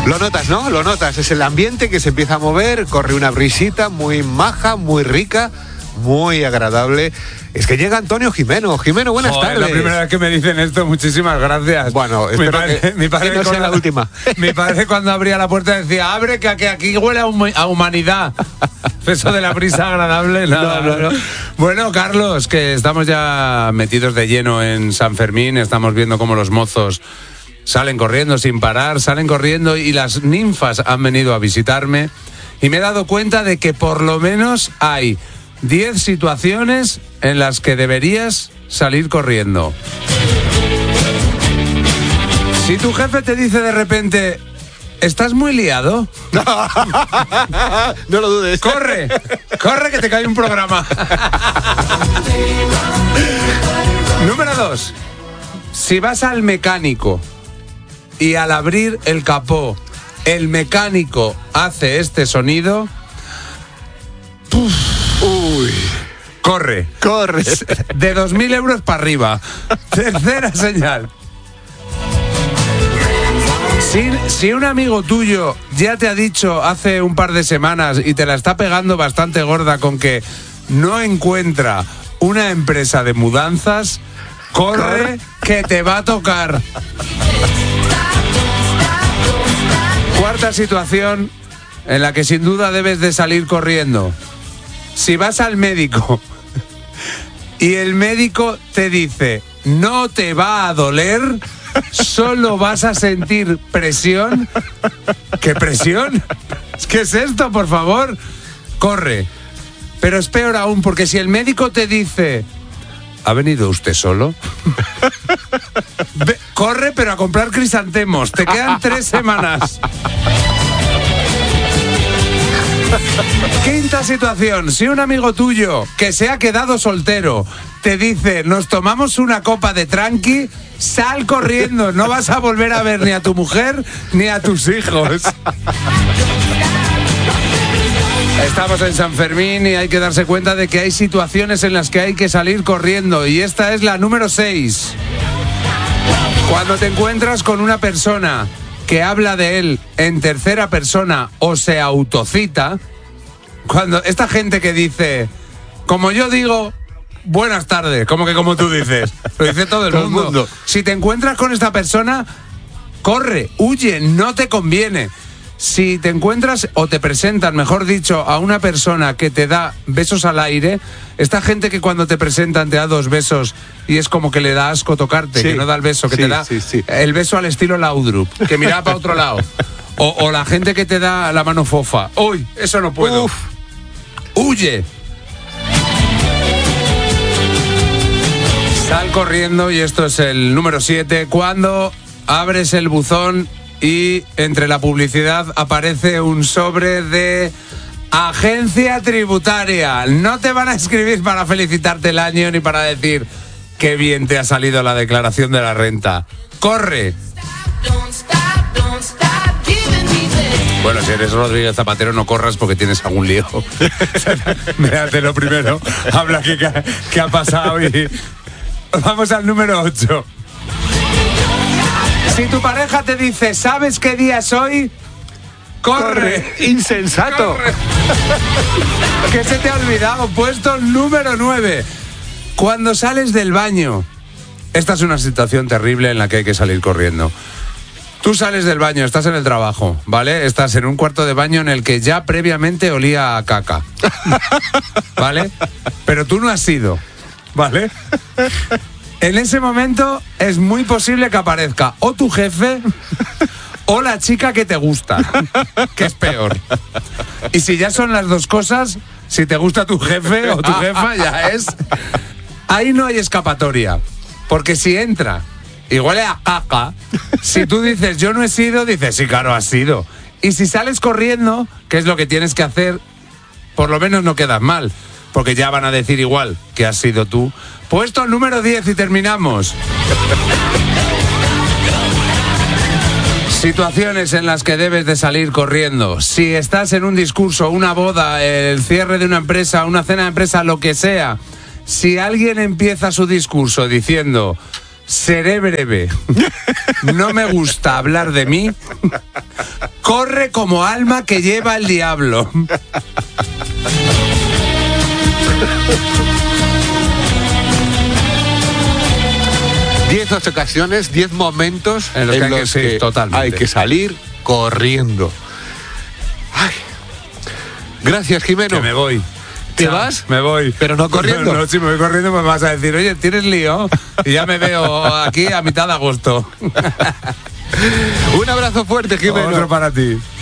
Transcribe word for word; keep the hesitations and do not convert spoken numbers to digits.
Lo notas, ¿no? Lo notas. Es el ambiente que se empieza a mover, corre una brisita muy maja, muy rica, muy agradable. Es que llega Antonio Jimeno. Jimeno, buenas Joder, tardes. La primera vez que me dicen esto, muchísimas gracias. Bueno, espero mi padre, que, mi padre que no sea cuando, la última. Mi padre cuando abría la puerta decía, abre que, que aquí huele a, hum- a humanidad. Eso de la brisa agradable, nada. No, no, no. Bueno, Carlos, que estamos ya metidos de lleno en San Fermín, estamos viendo cómo los mozos salen corriendo sin parar, salen corriendo y las ninfas han venido a visitarme y me he dado cuenta de que por lo menos hay diez situaciones en las que deberías salir corriendo. Si tu jefe te dice de repente, ¿estás muy liado? No lo dudes. ¡Corre! ¡Corre que te cae un programa! Número dos. Si vas al mecánico y al abrir el capó el mecánico hace este sonido, ¡puf! Uy. Corre. Corre. De dos mil euros para arriba. Tercera señal. Si, si un amigo tuyo ya te ha dicho hace un par de semanas y te la está pegando bastante gorda con que no encuentra una empresa de mudanzas, corre, corre. Que te va a tocar. Cuarta situación en la que sin duda debes de salir corriendo. Si vas al médico y el médico te dice, no te va a doler, solo vas a sentir presión. ¿Qué presión? ¿Qué es esto, por favor? Corre. Pero es peor aún, porque si el médico te dice, ¿ha venido usted solo? Ve, corre, pero a comprar crisantemos. Te quedan tres semanas. Quinta situación. Si un amigo tuyo que se ha quedado soltero te dice, nos tomamos una copa de tranqui, sal corriendo. No vas a volver a ver ni a tu mujer ni a tus hijos. Estamos en San Fermín y hay que darse cuenta de que hay situaciones en las que hay que salir corriendo. Y esta es la número seis. Cuando te encuentras con una persona que habla de él en tercera persona o se autocita, cuando esta gente que dice, como yo digo, buenas tardes, como que como tú dices, lo dice todo el, todo mundo. el mundo. Si te encuentras con esta persona, corre, huye, no te conviene. Si te encuentras o te presentan, mejor dicho, a una persona que te da besos al aire, esta gente que cuando te presentan te da dos besos y es como que le da asco tocarte, sí, que no da el beso, que sí, te da sí, sí. el beso al estilo Laudrup, que mira para otro lado. O, o la gente que te da la mano fofa. ¡Uy! Eso no puedo. Uf. ¡Huye! Sal corriendo, y esto es el número siete, cuando abres el buzón y entre la publicidad aparece un sobre de agencia tributaria. No te van a escribir para felicitarte el año ni para decir qué bien te ha salido la declaración de la renta. ¡Corre! Bueno, si eres Rodríguez Zapatero, no corras porque tienes algún lío. Mírate lo primero. Habla qué qué ha pasado y... Vamos al número ocho. Si tu pareja te dice, ¿sabes qué día es hoy? ¡Corre! Corre. ¡Insensato! ¡Corre! ¿Qué se te ha olvidado? Puesto número nueve. Cuando sales del baño. Esta es una situación terrible en la que hay que salir corriendo. Tú sales del baño, estás en el trabajo, ¿vale? Estás en un cuarto de baño en el que ya previamente olía a caca, ¿vale? Pero tú no has ido, ¿vale? En ese momento es muy posible que aparezca o tu jefe o la chica que te gusta, que es peor. Y si ya son las dos cosas, si te gusta tu jefe o tu jefa, ya es... Ahí no hay escapatoria, porque si entra y huele a caca, si tú dices, yo no he sido, dices, sí, claro, has sido. Y si sales corriendo, que es lo que tienes que hacer, por lo menos no quedas mal, porque ya van a decir igual que has sido tú. Puesto el número diez y terminamos. Situaciones en las que debes de salir corriendo. Si estás en un discurso, una boda, el cierre de una empresa, una cena de empresa, lo que sea, si alguien empieza su discurso diciendo, seré breve, no me gusta hablar de mí, corre como alma que lleva el diablo. Diez ocasiones, diez momentos en los en que, hay, los que, que sí, totalmente. hay que salir corriendo. Ay. Gracias, Jimeno. Que me voy. ¿Te Chao. vas? Me voy. Pero no corriendo. No, no, si me voy corriendo me vas a decir, oye, ¿tienes lío? Y ya me veo aquí a mitad de agosto. Un abrazo fuerte, Jimeno. Otro para ti.